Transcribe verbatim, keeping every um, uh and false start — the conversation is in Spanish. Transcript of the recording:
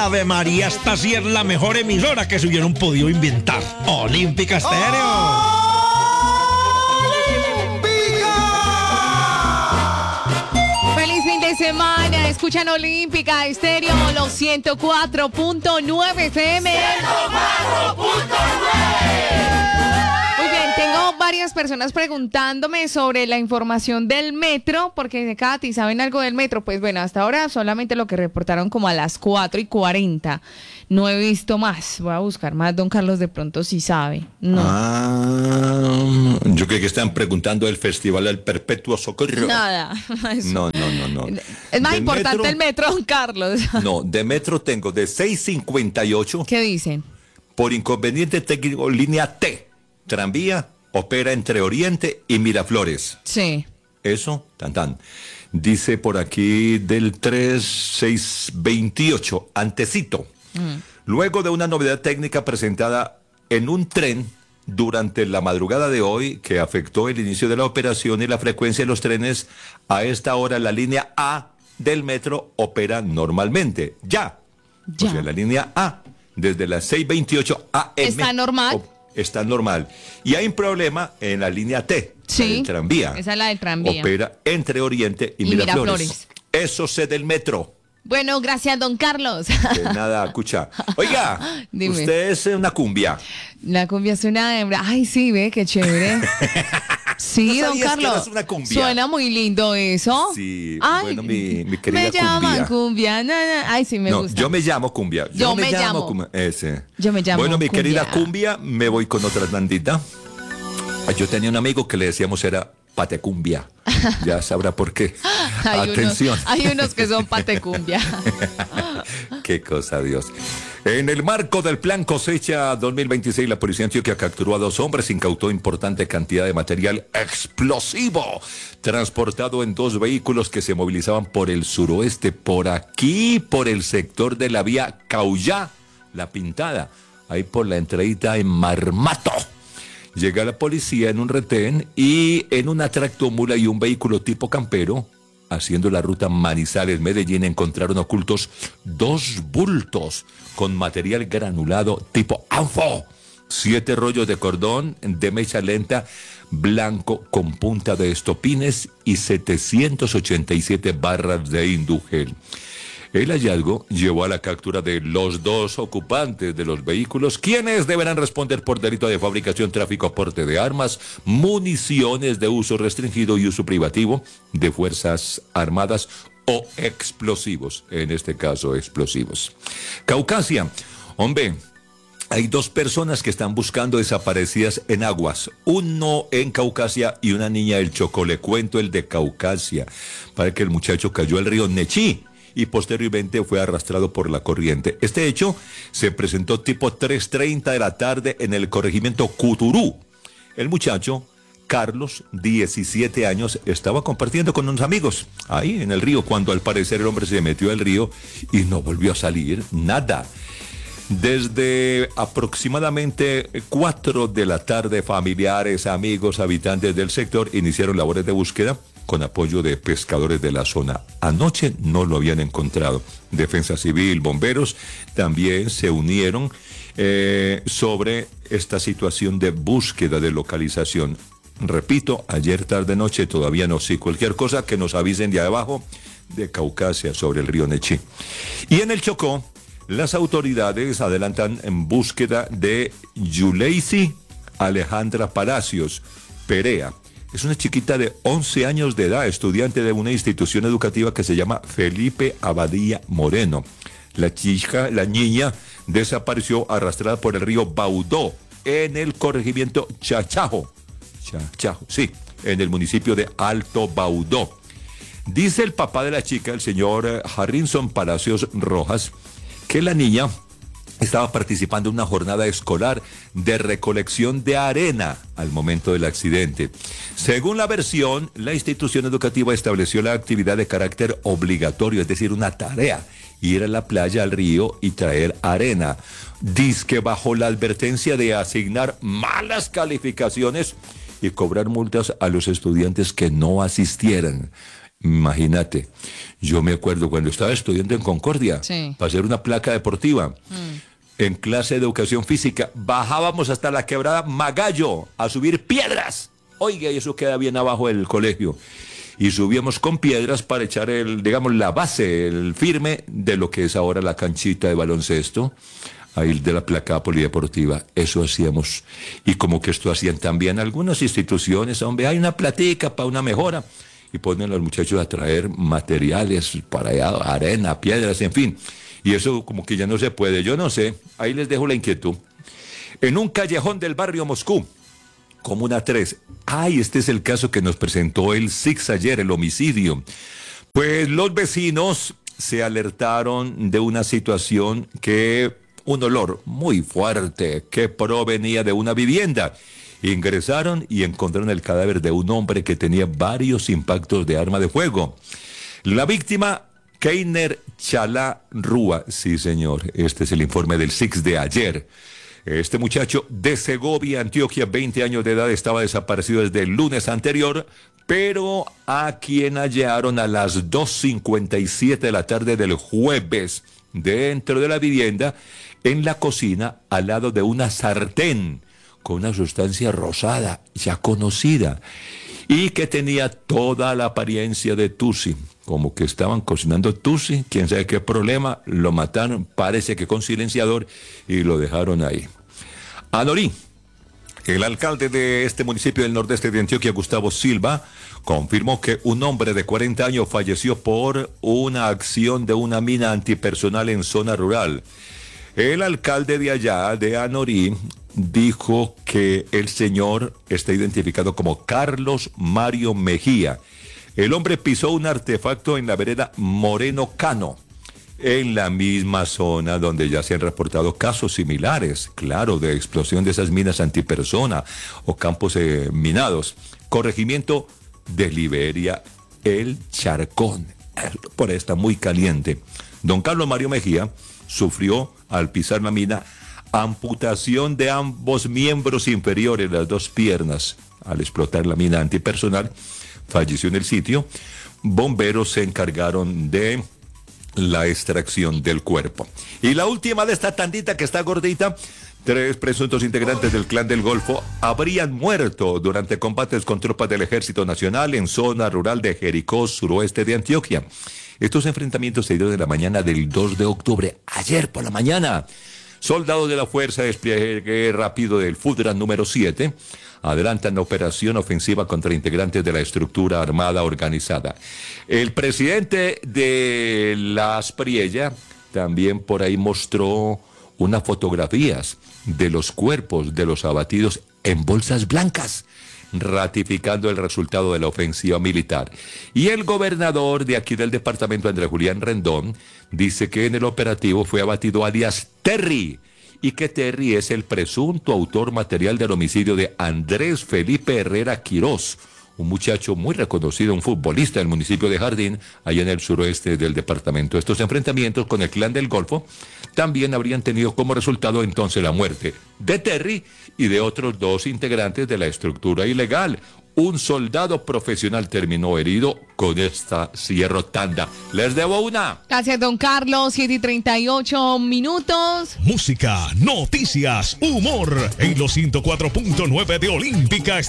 Ave María, esta sí es la mejor emisora que se hubieran podido inventar. Olímpica Estéreo. Feliz fin de semana. Escuchan Olímpica Estéreo, los ciento cuatro punto nueve F M. ciento cuatro punto nueve. Muy bien, tengo varias personas preguntándome sobre la información del metro, porque Katy, ¿saben algo del metro? Pues bueno, hasta ahora solamente lo que reportaron como a las cuatro y cuarenta. No he visto más. Voy a buscar más, don Carlos, de pronto sí sabe. No. Ah, yo creo que están preguntando el Festival del Perpetuo Socorro. Nada. Eso. No, no, no, no. Es más De importante metro, el metro, don Carlos. No, de metro tengo de seis cincuenta y ocho. ¿Qué dicen? Por inconveniente técnico, línea T. Tranvía opera entre Oriente y Miraflores. Sí. Eso, tan tan. Dice por aquí del tres seis veintiocho, antecito. Mm. Luego de una novedad técnica presentada en un tren durante la madrugada de hoy que afectó el inicio de la operación y la frecuencia de los trenes, a esta hora la línea A del metro opera normalmente. Ya. Ya. O sea, la línea A desde las seis veintiocho A M. ¿Está normal? Está normal. Y hay un problema en la línea T, sí, la del tranvía. Esa es la del tranvía. Opera entre Oriente y, y Miraflores. Miraflores. Eso sé del metro. Bueno, gracias, don Carlos. De nada, escucha. Oiga, dime. Usted es una cumbia. La cumbia es una hembra. Ay, sí, ve, qué chévere. Sí, ¿No don sabías que Carlos. eras una cumbia? Suena muy lindo eso. Sí, ay, bueno, mi, mi querida me llaman cumbia. cumbia. No, no. Ay, sí, me no, gusta. yo me llamo cumbia. Yo, Yo me, me llamo, llamo. cumbia. Ese. Yo me llamo Bueno, mi cumbia. querida cumbia, me voy con otra tandita. Yo tenía un amigo que le decíamos era patecumbia. Ya sabrá por qué. hay Atención. Unos, hay unos que son patecumbia. Qué cosa, Dios. En el marco del Plan Cosecha dos mil veintiséis, la policía de Antioquia capturó a dos hombres, incautó importante cantidad de material explosivo, transportado en dos vehículos que se movilizaban por el suroeste, por aquí, por el sector de la vía Caullá, La Pintada, ahí por la entradita en Marmato. Llega la policía en un retén y en una tractomula y un vehículo tipo campero, haciendo la ruta Manizales-Medellín, encontraron ocultos dos bultos con material granulado tipo ANFO, siete rollos de cordón de mecha lenta blanco con punta de estopines y setecientos ochenta y siete barras de indugel. El hallazgo llevó a la captura de los dos ocupantes de los vehículos, quienes deberán responder por delito de fabricación, tráfico, aporte de armas, municiones de uso restringido y uso privativo de Fuerzas Armadas o explosivos, en este caso explosivos. Caucasia, hombre, hay dos personas que están buscando desaparecidas en aguas, uno en Caucasia y una niña del Chocó. Le cuento el de Caucasia, para que el muchacho cayó al río Nechí y posteriormente fue arrastrado por la corriente. Este hecho se presentó tipo tres treinta de la tarde en el corregimiento Cuturú. El muchacho, Carlos, diecisiete años, estaba compartiendo con unos amigos ahí en el río, cuando al parecer el hombre se metió al río y no volvió a salir, nada. Desde aproximadamente cuatro de la tarde, familiares, amigos, habitantes del sector iniciaron labores de búsqueda con apoyo de pescadores de la zona. Anoche no lo habían encontrado. Defensa Civil, bomberos también se unieron eh, sobre esta situación de búsqueda de localización. Repito, ayer tarde noche todavía no sé. Cualquier cosa que nos avisen de abajo de Caucasia sobre el río Nechí. Y en el Chocó, las autoridades adelantan en búsqueda de Yuleisi Alejandra Palacios Perea. Es una chiquita de once años de edad, estudiante de una institución educativa que se llama Felipe Abadía Moreno. La chica, la niña, desapareció arrastrada por el río Baudó en el corregimiento Chachajo. Chachajo, sí, en el municipio de Alto Baudó. Dice el papá de la chica, el señor Harrison Palacios Rojas, que la niña estaba participando en una jornada escolar de recolección de arena al momento del accidente. Según la versión, la institución educativa estableció la actividad de carácter obligatorio, es decir, una tarea, ir a la playa, al río y traer arena. Dizque bajo la advertencia de asignar malas calificaciones y cobrar multas a los estudiantes que no asistieran. Imagínate, yo me acuerdo cuando estaba estudiando en Concordia, sí. para hacer una placa deportiva, mm. en clase de educación física, bajábamos hasta la quebrada Magallo a subir piedras. Oiga, y eso queda bien abajo del colegio. Y subíamos con piedras para echar el, digamos, la base, el firme de lo que es ahora la canchita de baloncesto, ahí de la placa polideportiva. Eso hacíamos. Y como que esto hacían también algunas instituciones, hombre, hay una platica para una mejora. Y ponen a los muchachos a traer materiales para allá, arena, piedras, en fin. Y eso como que ya no se puede, yo no sé. Ahí les dejo la inquietud. En un callejón del barrio Moscú, Comuna tres. Ay, este es el caso que nos presentó el S I C S ayer, el homicidio. Pues los vecinos se alertaron de una situación que, un olor muy fuerte que provenía de una vivienda. Ingresaron y encontraron el cadáver de un hombre que tenía varios impactos de arma de fuego. La víctima, Keiner Chalá Rúa. Sí, señor, este es el informe del S I C S de ayer. Este muchacho de Segovia, Antioquia, veinte años de edad, estaba desaparecido desde el lunes anterior, pero a quien hallaron a las dos cincuenta y siete de la tarde del jueves dentro de la vivienda, en la cocina, al lado de una sartén con una sustancia rosada, ya conocida, y que tenía toda la apariencia de tusi, como que estaban cocinando tusi, quién sabe qué problema, lo mataron, parece que con silenciador, y lo dejaron ahí. Anorí, el alcalde de este municipio del nordeste de Antioquia, Gustavo Silva, confirmó que un hombre de cuarenta años falleció por una acción de una mina antipersonal en zona rural. El alcalde de allá, de Anorí, dijo que el señor está identificado como Carlos Mario Mejía. El hombre pisó un artefacto en la vereda Moreno Cano, en la misma zona donde ya se han reportado casos similares, claro, de explosión de esas minas antipersona o campos eh, minados. Corregimiento de Liberia, El Charcón, por esta muy caliente. Don Carlos Mario Mejía sufrió, al pisar la mina, amputación de ambos miembros inferiores, las dos piernas, al explotar la mina antipersonal. Falleció en el sitio. Bomberos se encargaron de la extracción del cuerpo. Y la última de esta tandita que está gordita: tres presuntos integrantes del Clan del Golfo habrían muerto durante combates con tropas del Ejército Nacional en zona rural de Jericó, suroeste de Antioquia. Estos enfrentamientos se dieron en la mañana del dos de octubre, ayer por la mañana. Soldados de la Fuerza de Despliegue Rápido del FUDRA número siete adelantan la operación ofensiva contra integrantes de la estructura armada organizada. El presidente de la Aspriella también por ahí mostró unas fotografías de los cuerpos de los abatidos en bolsas blancas, ratificando el resultado de la ofensiva militar. Y el gobernador de aquí del departamento, Andrés Julián Rendón, dice que en el operativo fue abatido alias Terry, y que Terry es el presunto autor material del homicidio de Andrés Felipe Herrera Quirós, un muchacho muy reconocido, un futbolista del municipio de Jardín, allá en el suroeste del departamento. Estos enfrentamientos con el Clan del Golfo también habrían tenido como resultado entonces la muerte de Terry y de otros dos integrantes de la estructura ilegal. Un soldado profesional terminó herido con esta Cierro Tanda. Les debo una. Gracias, don Carlos. siete y treinta y ocho minutos. Música, noticias, humor en los ciento cuatro punto nueve de Olímpica.